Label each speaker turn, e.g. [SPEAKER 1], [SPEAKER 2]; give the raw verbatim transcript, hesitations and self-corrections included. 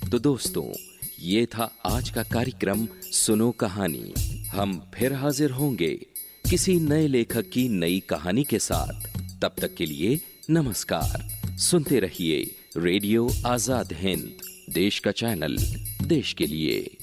[SPEAKER 1] तो दोस्तों, ये था आज का कार्यक्रम सुनो कहानी। हम फिर हाजिर होंगे किसी नए लेखक की नई कहानी के साथ। तब तक के लिए नमस्कार। सुनते रहिए रेडियो आजाद हिंद, देश का चैनल, देश के लिए।